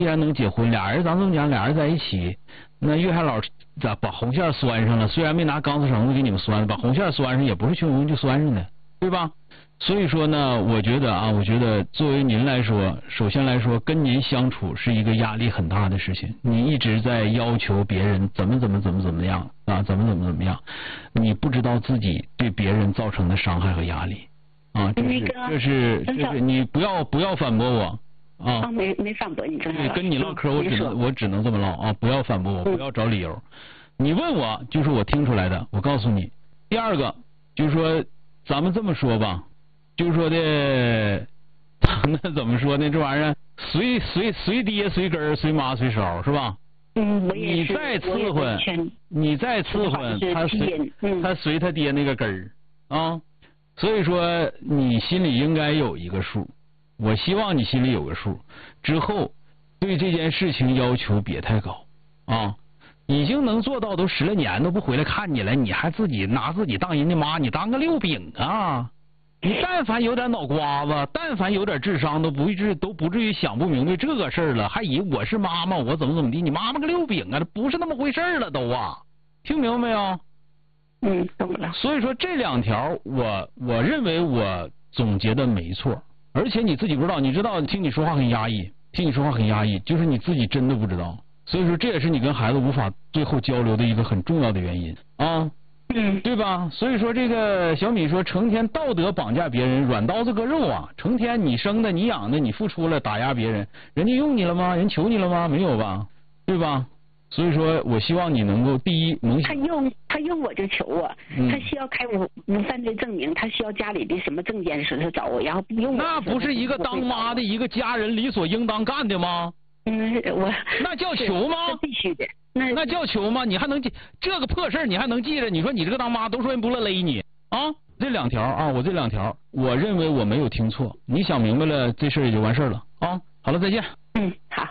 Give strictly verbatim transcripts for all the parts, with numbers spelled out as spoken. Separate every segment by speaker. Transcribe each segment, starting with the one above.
Speaker 1: 既然能结婚，俩人咱这么讲，俩人在一起，那岳海老咋把红线拴上了？虽然没拿钢丝绳子给你们拴，把红线拴上也不是轻易就拴上的，对吧？所以说呢，我觉得啊，我觉得作为您来说，首先来说，跟您相处是一个压力很大的事情。你一直在要求别人怎么怎么怎么怎么样啊，怎么怎么怎么样，你不知道自己对别人造成的伤害和压力啊，这是这是这是你不要不要反驳我。啊，
Speaker 2: 啊，没没反驳你，郑
Speaker 1: 对，跟你唠嗑，我只能我只能这么唠啊，不要反驳我，不要找理由。你问我就是我听出来的，我告诉你。第二个就是说，咱们这么说吧，就是说的，那怎么说呢？这玩意儿随随随爹随根随妈随梢是吧？
Speaker 2: 嗯，我也是。
Speaker 1: 你再伺候，你再伺候，他随、嗯、他随他爹那个根儿啊，所以说你心里应该有一个数。我希望你心里有个数，之后对这件事情要求别太高啊！已经能做到都十来年都不回来看你了，你还自己拿自己当人家妈，你当个六饼啊！你但凡有点脑瓜子，但凡有点智商，都不至都不至于想不明白这个事儿了，还以为我是妈妈，我怎么怎么地？你妈妈个六饼啊，这不是那么回事了都啊！听明白没有？
Speaker 2: 嗯，懂了。
Speaker 1: 所以说这两条，我我认为我总结的没错。而且你自己不知道，你知道听你说话很压抑，听你说话很压抑，就是你自己真的不知道。所以说这也是你跟孩子无法最后交流的一个很重要的原因啊，
Speaker 2: 嗯，
Speaker 1: 对吧？所以说这个小米说成天道德绑架别人，软刀子割肉啊，成天你生的你养的你付出了打压别人，人家用你了吗？人求你了吗？没有吧？对吧？所以说我希望你能够第一能
Speaker 2: 他用他用我就求我，嗯、他需要开无无犯罪证明，他需要家里的什么证件时候找我，然后不用我。
Speaker 1: 那不是一个当妈的一个家人理所应当干的吗？
Speaker 2: 嗯，我
Speaker 1: 那叫求吗？
Speaker 2: 必须的。那
Speaker 1: 那叫求吗？你还能记这个破事儿？你还能记着？你说你这个当妈都说人不乐勒你啊？这两条啊，我这两条，我认为我没有听错。你想明白了，这事儿也就完事儿了啊。好了，再见。
Speaker 2: 嗯，好。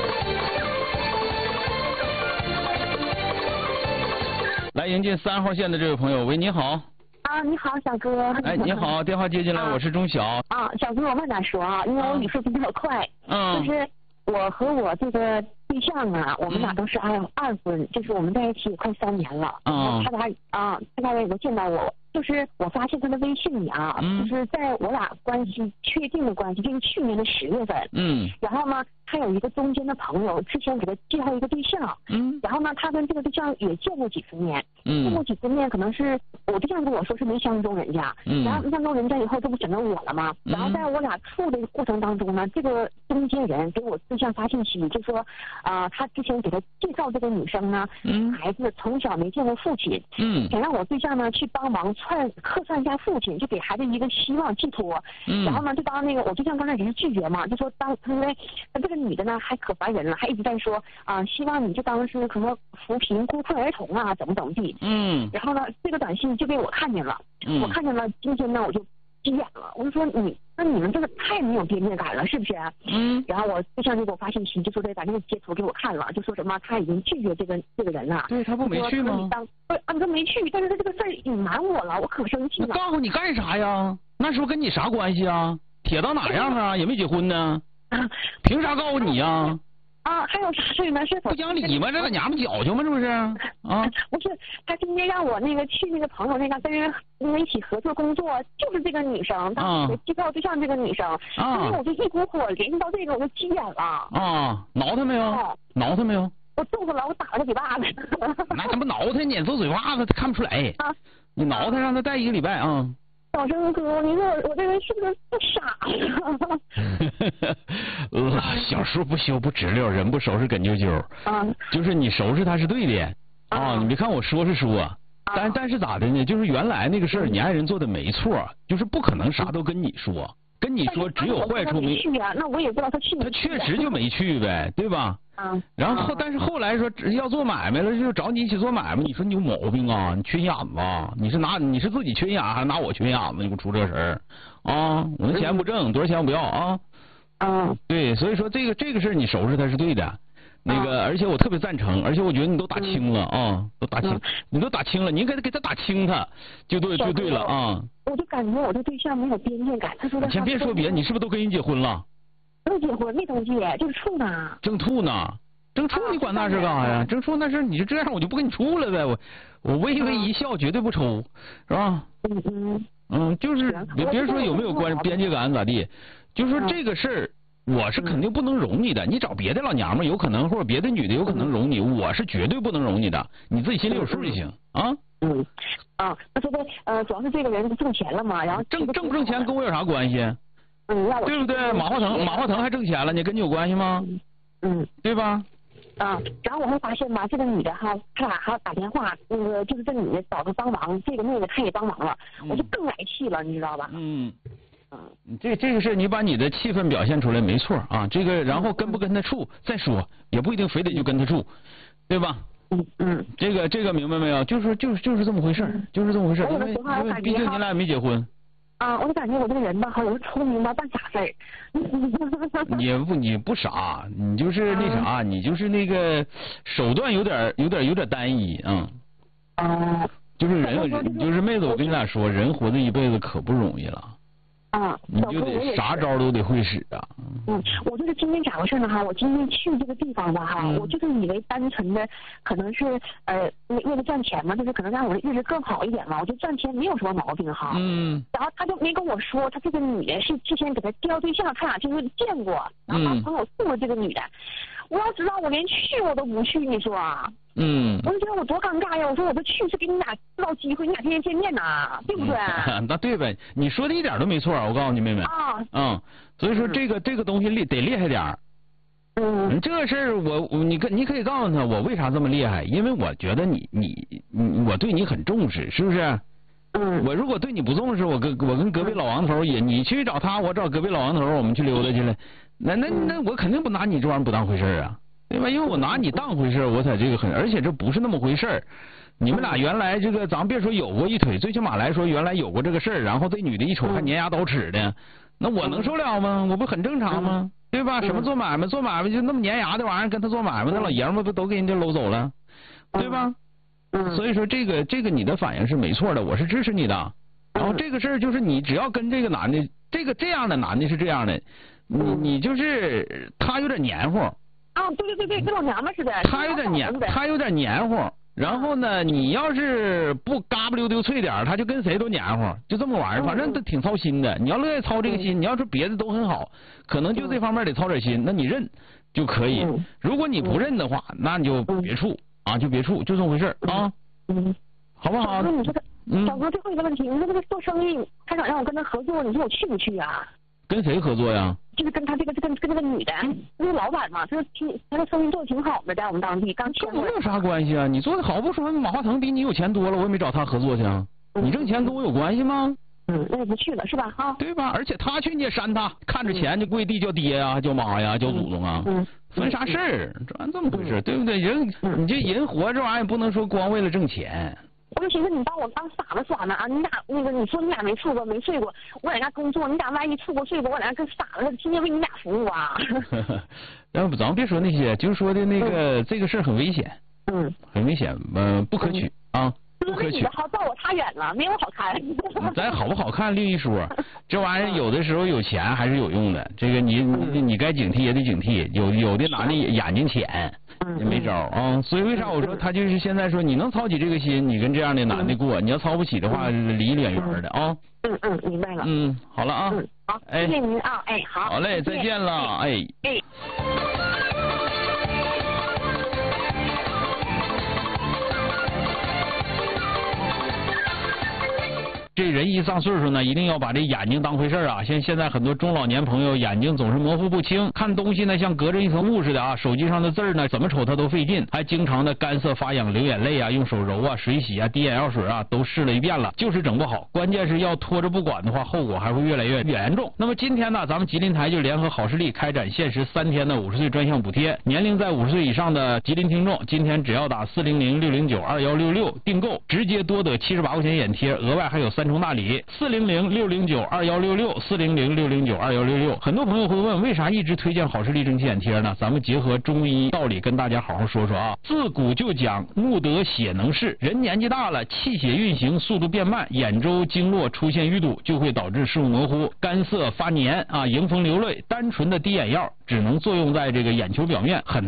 Speaker 1: 来迎接三号线的这位朋友，喂，你好。
Speaker 3: 啊，你好，小哥。
Speaker 1: 哎，你好，电话接进来，
Speaker 3: 啊、
Speaker 1: 我是钟晓。
Speaker 3: 啊，小哥，我慢点说啊，因为我语速比较快。
Speaker 1: 嗯。
Speaker 3: 就是我和我这个对象啊，我们俩都是二、嗯、二婚，就是我们在一起快三年了。
Speaker 1: 嗯。
Speaker 3: 他俩啊，他俩也都见到我。就是我发现他的微信里啊，
Speaker 1: 嗯、
Speaker 3: 就是在我俩关系确定的关系，就是去年的十月份。
Speaker 1: 嗯。
Speaker 3: 然后呢，他有一个中间的朋友，之前给他介绍一个对象。
Speaker 1: 嗯。
Speaker 3: 然后呢，他跟这个对象也见过几次面。
Speaker 1: 嗯。
Speaker 3: 见过几次面，可能是我对象跟我说是没相中人家。
Speaker 1: 嗯。
Speaker 3: 然后没相中人家以后，这不选择我了吗？
Speaker 1: 嗯。
Speaker 3: 然后在我俩处的过程当中呢，这个中间人给我对象发信息，就说啊、呃，他之前给他介绍这个女生呢，
Speaker 1: 嗯，
Speaker 3: 孩子从小没见过父亲。
Speaker 1: 嗯。
Speaker 3: 想让我对象呢去帮忙。串客串一下父亲，就给孩子一个希望寄托。
Speaker 1: 嗯。
Speaker 3: 然后呢，就当那个我对象刚开始是拒绝嘛，就说当因为这个女的呢还可烦人了，还一直在说啊、呃，希望你就当是什么扶贫孤困儿童啊，怎么怎么地。
Speaker 1: 嗯。
Speaker 3: 然后呢，这个短信就被我看见了。
Speaker 1: 嗯。
Speaker 3: 我看见了，今天呢我就急眼了，我就说你那你们这个太没有边界感了，是不是？
Speaker 1: 嗯。
Speaker 3: 然后我对象就给我发信息，就说得把这个截图给我看了，就说什么他已经拒绝这个这个人了。
Speaker 1: 对，他不没去吗？
Speaker 3: 啊，你说没去，但是他这个事儿隐瞒我了，我可生气了。
Speaker 1: 告诉你干啥呀？那时候跟你啥关系啊？铁到哪样啊？也没结婚呢。啊，凭啥告诉你呀？
Speaker 3: 啊，还有啥事呢？是
Speaker 1: 不讲理吗？这个娘们矫情吗？这不是？啊，
Speaker 3: 不是，他今天让我那个去那个朋友那个跟人跟人一起合作工作，就是这个女生，他介绍对象这个女生，
Speaker 1: 啊，
Speaker 3: 所以我就一股火联系到这个，我就急眼了。
Speaker 1: 啊，挠他没有？哦、挠他没有？
Speaker 3: 我揍他了，我打了他嘴巴子。
Speaker 1: 那他不挠他，你揍嘴巴子，他看不出来。啊，你挠他，让他带一个礼拜啊。
Speaker 3: 小生哥，你说我我这人是不是不傻呀？
Speaker 1: 呃，小时候不修不直溜，人不收拾梗啾啾。啊，就是你收拾他是对的啊，你别看我说是说，但但是咋的呢？就是原来那个事儿，你爱人做的没错，就是不可能啥都跟你说，跟你说只有坏处没。
Speaker 3: 去啊，那我也不知道他去没。
Speaker 1: 他确实就没去呗，对吧？
Speaker 3: 啊。
Speaker 1: 然后后但是后来说要做买卖了，就找你一起做买卖，你说你有毛病啊？你缺眼子？你是拿你是自己缺眼还是拿我缺眼子？你给我出这事儿啊！我那钱不挣，多少钱我不要啊？
Speaker 3: 啊。
Speaker 1: 对，所以说这个这个事儿你收拾他是对的。那个，而且我特别赞成，而且我觉得你都打清了啊，都打清，你都打清了，你给他给他打清他，就对就对了啊。
Speaker 3: 我就感觉我这对象没有边界感，他说的。
Speaker 1: 先别说别，你是不是都跟人结婚了？
Speaker 3: 没结婚，没登记，就是处呢。
Speaker 1: 正处呢，正处你管那事干啥呀？正处那事你就这样，我就不跟你处了呗。我我微微一笑，绝对不抽，是吧？
Speaker 3: 嗯嗯。
Speaker 1: 嗯，就是别别说有没有关边界感咋地，就说这个事儿。我是肯定不能容你的，你找别的老娘们有可能，或者别的女的有可能容你，我是绝对不能容你的，你自己心里有数就行啊。
Speaker 3: 嗯，啊，那说的呃，主要是这个人挣钱了嘛，然后
Speaker 1: 挣挣不挣钱跟我有啥关系？
Speaker 3: 嗯，让我
Speaker 1: 对不对？马化腾马化腾还挣钱了，你跟你有关系吗？
Speaker 3: 嗯，
Speaker 1: 对吧？
Speaker 3: 啊，然后我会发现吧，这个女的哈，她俩还要打电话，那个就是这女的找她帮忙，这个那个她也帮忙了，我就更来气了，你知道吧？
Speaker 1: 嗯。这这个事你把你的气氛表现出来没错啊，这个然后跟不跟他处再说，也不一定非得就跟他处，对吧？
Speaker 3: 嗯嗯，
Speaker 1: 这个这个明白没有？就是就是就是这么回事，就是这么回事，因为因为毕竟你俩也没结婚。
Speaker 3: 啊，我就感觉我这个人吧，好有时聪明吧，办傻事儿。
Speaker 1: 你不你不傻，你就是那啥，你就是那个手段有点有点有点单一啊。
Speaker 3: 啊。
Speaker 1: 就是人，就是妹子，我跟你俩说，人活这一辈子可不容易了。
Speaker 3: 啊，
Speaker 1: 你就得啥招都得会使啊。
Speaker 3: 嗯，我就是今天咋回事呢哈？我今天去这个地方吧哈，嗯、我就是以为单纯的可能是呃为了赚钱嘛，就是可能让我的日子更好一点嘛，我就赚钱没有什么毛病哈。嗯。然后他就没跟我说，他这个女的是之前给他介绍对象，他俩就是见过，然后他朋友送了这个女的。我要知道我连去我都不去，你说啊？
Speaker 1: 嗯，
Speaker 3: 我就觉得我多尴尬呀！我说我这去是给你俩制造机会，你俩天天见面呐，对不对？
Speaker 1: 嗯、那对呗，你说的一点都没错，我告诉你妹妹。啊。嗯，所以说这个、嗯、这个东西厉得厉害点。
Speaker 3: 嗯。
Speaker 1: 这个事儿我你可你可以告诉他我为啥这么厉害，因为我觉得你你你我对你很重视，是不是？
Speaker 3: 嗯。
Speaker 1: 我如果对你不重视，我跟我跟隔壁老王头也，你去找他，我找隔壁老王头，我们去溜达去了，那那那我肯定不拿你这玩意儿不当回事啊。对吧？因为我拿你当回事，我才这个很，而且这不是那么回事。你们俩原来这个，咱别说有过一腿，最起码来说原来有过这个事儿。然后这女的一瞅还粘牙倒齿的，那我能受了吗？我不很正常吗？对吧？什么做买卖，做买卖就那么粘牙的玩意儿，跟他做买卖，那老爷们不都给人家搂走了，对吧？所以说这个这个你的反应是没错的，我是支持你的。然后这个事儿就是你只要跟这个男的，这个这样的男的是这样的，你你就是他有点黏糊。
Speaker 3: 啊，对对对对，跟老娘们似的。
Speaker 1: 他有点黏，他有点黏糊。然后呢，你要是不嘎不溜丢脆点，他就跟谁都黏糊，就这么玩意儿。反正都挺操心的。你要乐意操这个心，你要是别的都很好，可能就这方面得操点心，那你认就可以。如果你不认的话，那你就别处啊，就别处，就这么回事啊。嗯，好不好？
Speaker 3: 小哥，你说他，小哥最后一个问题，你说这个做生意，他想让我跟他合作，你说我去不去啊？
Speaker 1: 跟谁合作呀？
Speaker 3: 就是跟他这个这个跟这个女的，那个老板嘛，他说挺他的生意做的挺好的，在我们当地刚签过。
Speaker 1: 这有啥关系啊？你做的好不说，马化腾比你有钱多了，我也没找他合作去啊。嗯、你挣钱跟我有关系吗？
Speaker 3: 嗯，那也不去了是吧？啊，
Speaker 1: 对吧？而且他去你也删他，看着钱就跪地叫爹呀、啊，叫妈呀，叫祖宗啊，嗯，分啥事儿？这这么回事，对不对？人你这人活这玩意儿也不能说光为了挣钱。
Speaker 3: 我就寻思你把我当傻子耍呢啊！你俩那个你说你俩没处过没睡过，我在家工作，你俩万一处过睡过，我俩跟傻子天天为你俩服务啊！
Speaker 1: 然后咱们别说那些，就是说的那个、嗯、这个事儿很危险，
Speaker 3: 嗯，
Speaker 1: 很危险，嗯、呃，不可取、嗯、啊，不可取。
Speaker 3: 你的好照我差远了，没有好看。
Speaker 1: 咱好不好看另一说，这玩意儿有的时候有钱还是有用的，这个你你你该警惕也得警惕，有有的男的眼睛浅。也没招啊，所以为啥我说他就是现在说你能操起这个心，你跟这样的男的过，你要操不起的话，离远远的啊。
Speaker 3: 嗯嗯，明白了。
Speaker 1: 嗯，好了啊。
Speaker 3: 嗯，好，谢谢您啊，哎，好。
Speaker 1: 好嘞，再见了，哎。
Speaker 3: 哎。
Speaker 1: 这人一上岁数呢，一定要把这眼睛当回事啊！像现在很多中老年朋友眼睛总是模糊不清，看东西呢像隔着一层雾似的啊，手机上的字呢怎么瞅他都费劲，还经常的干涩发痒、流眼泪啊，用手揉啊、水洗啊、滴眼药水啊，都试了一遍了，就是整不好。关键是要拖着不管的话，后果还会越来越严重。那么今天呢，咱们吉林台就联合好视力开展限时三天的五十岁专项补贴，年龄在五十岁以上的吉林听众，今天只要打四零零六零九二幺六六订购，直接多得七十八块钱眼贴，额外还有三重大大理，四零零六零九二幺六六，四零零六零九二幺六六。很多朋友会问，为啥一直推荐好视力正气眼贴呢？咱们结合中医道理跟大家好好说说啊。自古就讲目得血能视，人年纪大了，气血运行速度变慢，眼周经络出现淤堵，就会导致视物模糊、干涩发黏啊，迎风流泪。单纯的滴眼药只能作用在这个眼球表面，很